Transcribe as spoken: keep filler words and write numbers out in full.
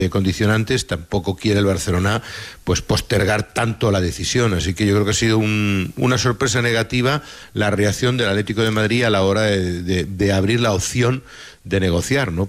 de condicionantes, tampoco quiere el Barcelona pues postergar tanto la decisión. Así que yo creo que ha sido un, una sorpresa negativa la reacción del Atlético de Madrid a la hora de, de, de abrir la opción de negociar, ¿no?